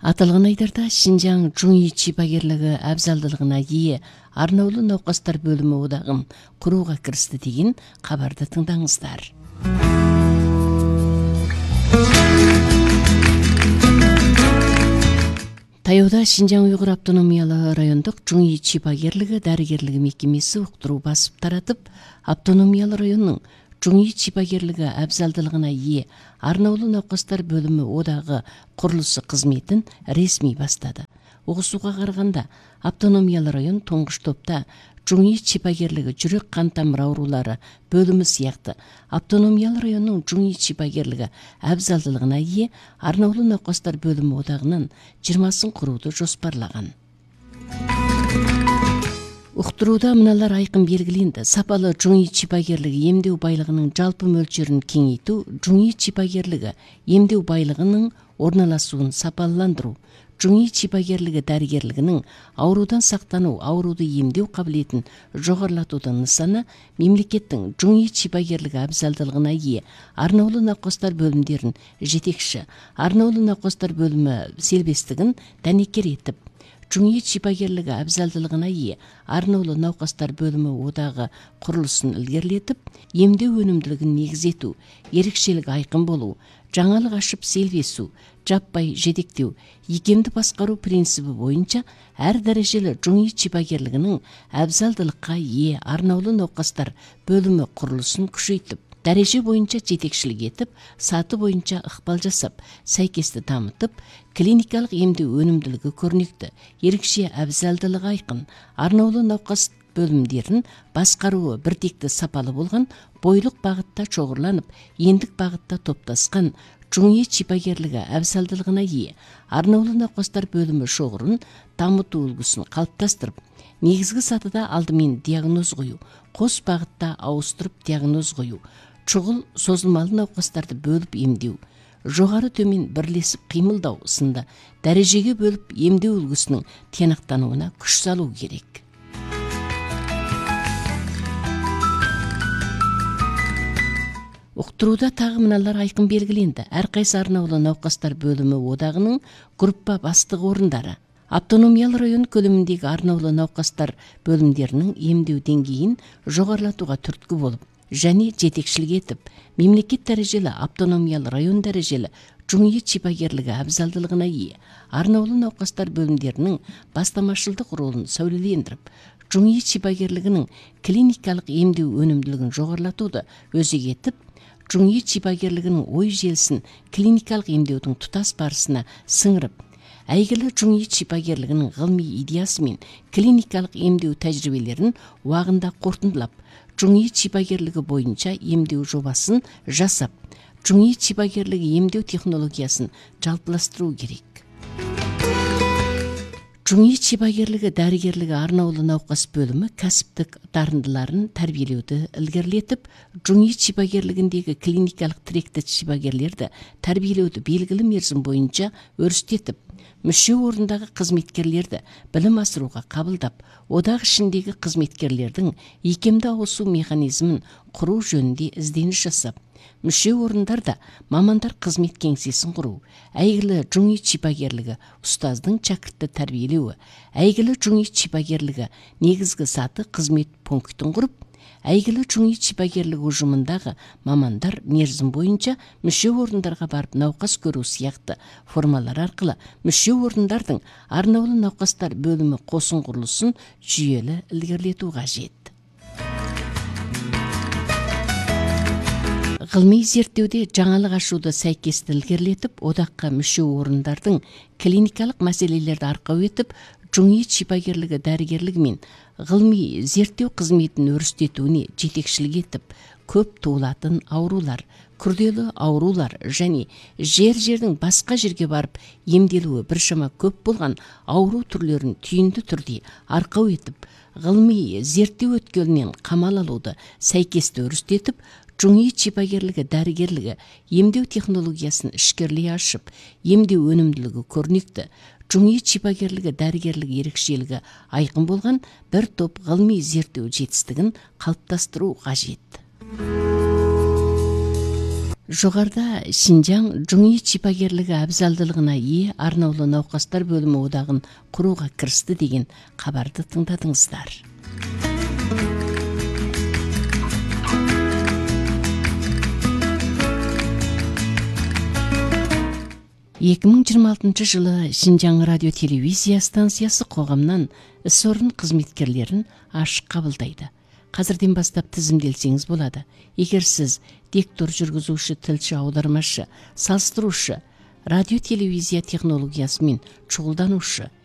Аталган айдарда Шинжаң Жуңи чипагерлиги абзалдылыгына ээ арнаулуу науқастар бөлүмү одагын курууга киришти деген кабарды тыңдаңыздар. Таяуда Шинжаң Уйгур автономиялык райондук Жуңи чипагерлиги дарыгерлиги мекемеси уктуруу басып таратып, автономиялык райондун Жуңи чипагерлиги абзалдылыгына ээ арнаулуу науқастар бөлүмү одагы курулушу кызметін ресми бастады. Угусууга караганда, автономиялык район туңгуч топта Жуңи чипагерлиги жүрөк кан тамыр оорулары бөлүмү сыяктуу автономиялык райондун Жуңи чипагерлиги абзалдылыгына ээ арнаулуу науқастар бөлүмү одагынын 20-сын курууду жоспарлаган. Уктурууда мыналар айкын белгиленди. Сапалы Жуңи чипагерлиги эмдөө байлыгынын жалпы мөлчөрүн кеңейтүү, Жуңи чипагерлиги эмдөө байлыгынын орналасуун сапаландыруу, Жуңи чипагерлиги дарыгерлигинин оорудан сактануу, ооруду эмдөө кабилетин жогорулатуунун нысаны мемлекеттин Жуңи чипагерлиги абзалдылыгына ээ арнаулуу науқастар бөлүмдөрүнүн жетекчиси, арнаулуу науқастар бөлүмү селбестигин данекер этип, Жуңи чипагерлиги абзалдылыгына ээ арнаулуу науқастар бөлүмү одагы курулуусун илгерилетип, эмдөө өнүмдүүлүгүн негиз этүү, эрекчелиги айкын болуу, жаңылык ашып селбесүү, жаппай жетектөө, ийкемдүү башкаруу принциби боюнча ар дарежелүү Жуңи чипагерлигинин абзалдылыкка ээ арнаулуу науқастар бөлүмү курулуусун күчөйтүп, дареже боюнча жетекчилик этип, саты боюнча ыкпал жасап, сайкести дамытып, клиникалык эмдөө өнүмдүүлүгү көрнөктүү, эрекче абзалдылыгы айкын, арнаулуу науқас бөлүмдөрүн башкаруу бирдикти сапалы болгон, бойлук багытта чогурланып, эндик багытта топташкан Жуңи чипагерлиги абзалдылыгына ээ арнаулуу науқастар бөлүмү шоғырын дамытуу үлгүсүн калыптастырып, негизги сатыда алдымен диагноз коюу, кос багытта ауыстырып диагноз коюу, чугул созулмалуу науқастарды бөлүп эмдөө, жогору төмөн бирлесип кыймылдоо сынды дарежеге бөлүп эмдөө үлгүсүнүн тыянактанууна күч салуу керек. Уктурууда тагы мыналар айкын белгиленди. Ар кайсы арнаулуу науқастар бөлүмү одагынын группа бастык орундары, автономиялык район көлөмүндөгү арнаулуу науқастар бөлүмдөрүнүн эмдөө деңгейин жогорулатууга түрткү болуп, және жетекчилик этип, мемлекет дарежелүү автономиялык район дарежелүү Жуңи чипагерлиги абзалдылыгына ээ арнаулуу науқастар бөлүмдөрүнүн бастамачылдык ролун сөйлөлендирип, Жуңи чипагерлигинин клиникалык эмдөө өнүмдүүлүгүн жогорулатууду өзүгө этип, Жуңи чипагерлигинин ой желисин клиникалык эмдөөдүн тутас барысына сыңырып, әйгілі Жуңи чипагерлигинин гылмий идеясы мен клиникалык эмдөө тажрыйбелерин убагында корутундулап, Жуңи чипагерлиги боюнча эмдөө жобасын жасап, Жуңи чипагерлиги эмдөө технологиясын жалпылаштыруу керек. Жуңи чипагерлиги дарыгерлиги арнаулуу науқас бөлүмү кәсиптик дарындыларын тарбиелөөдү илгерилетип, Жуңи чипагерлигиндеги клиникалык тиректет чипагерлерди тарбиелөөдү белгилүү мерзим боюнча өрүстетип, мүчө орундагы кызметкерлерди билим асырууга кабылдап, одаг ишиндеги кызметкерлердин ийкемдүү ауысуу механизмин куруу жөнүндө издениш жасап, мүчө орундарда мамандар кызмет кеңсесин куруу, әйгілі Жуңи чипагерлиги устаздын чакыртты тарбиелөө, әйгілі Жуңи чипагерлиги негизги саты кызмет пунктун куруп, әйгілі Жуңи чипагерлиги ужумундагы мамандар мерзим боюнча мүчө орундарга барып науқас көрүү сыяктуу формалар аркылуу мүчө орундардын арнаулуу науқастар бөлүмү косун курулуусун жүйөлүү илгерилетүү кажет. Гылмый зерттөөдө жаңылык ашууду сайкести илгерилетип, одакка мүчө орундардын клиникалык маселелерди аркау этип, Жуңи чипагерлиги дарыгерлиги мен гылмый зерттөө кызметин өрүстөтүүнү жетекчилик этип, көп туулатын оорулар, күрделүү оорулар және жердин башка жерге барып эмделүүгө бир шама көп болгон оору түрлөрүн түйүндүү түрдө аркау этип, гылмый зерттөө өткөлүнөн камал алууду сайкести өрүстөтүп, Жуңи чипагерлиги дарыгерлиги эмдөө технологиясын ишкерлей ашып, эмдөө өнүмдүүлүгү көрнөктүү, Жуңи чипагерлиги дарыгерлиги эрекчелиги айкын болгон бир топ гылмый зерттөө жетистигин калыптастыруу кажет. Жогорда Шинжаң жуңий чипагерлиги абзалдылыгына ээ арнаулуу наукастар бөлүмү удагын курууга киришти деген кабарды тыңдадыңыздар. 2026 жылы Шинжаң радио телевизия станциясы коомдон ис орун кызметкерлерин ашык кабылдайды. Казырден бастап тизимделсеңиз болот. Эгер сиз диктор, жүргүзүүчү, тилчи, аудармашы, салыштыруучу, радио телевизия технологиясы менен чогулдануучу,